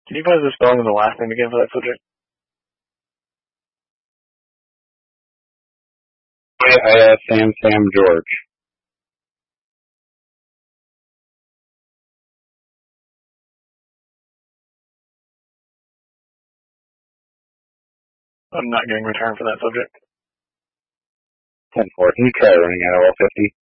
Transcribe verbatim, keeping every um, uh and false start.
Can you put the spelling of the last name again for that subject? I asked Sam Sam George. I'm not getting return for that subject. ten four. Can you try running at L fifty?